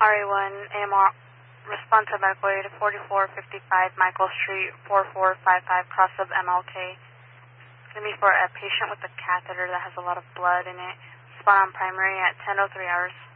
RA1 AMR, respond to medical aid 4455 Michael Street, 4455 cross of MLK. It's going to be for a patient with a catheter that has a lot of blood in it. Spot on primary at 10:03 hours.